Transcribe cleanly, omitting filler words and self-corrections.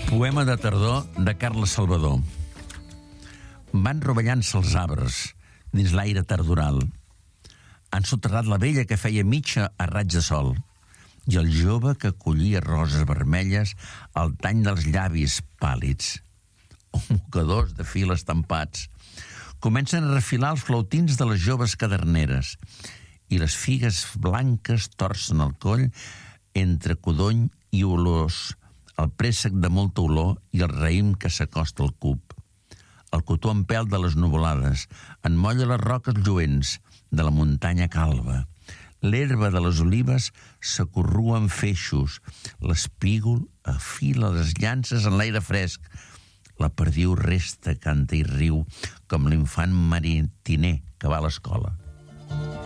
Poema de tardor de Carles Salvador. Van rovellant-se els arbres dins l'aire tardoral. Han soterrat la vella que feia mitja a raig de sol i el jove que collia roses vermelles al tany dels llavis pàl·lids. Mocadors de fil estampats comencen a refilar els flautins de les joves caderneres i les figues blanques torcen el coll entre codony i olors, el préssec de molta olor i el raïm que s'acosta al cub. El cotó en pèl de les nuvolades enmolla les roques lluents de la muntanya calba. L'herba de les olives s'acorrua en feixos. L'espígol afila les llances en l'aire fresc. La perdiu resta, canta i riu com l'infant mariner que va a l'escola.